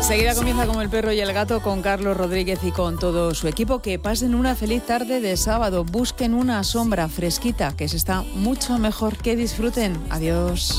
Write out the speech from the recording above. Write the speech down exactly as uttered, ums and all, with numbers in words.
Seguida comienza Como el perro y el gato con Carlos Rodríguez y con todo su equipo. Que pasen una feliz tarde de sábado. Busquen una sombra fresquita, que se está mucho mejor. Que disfruten. Adiós.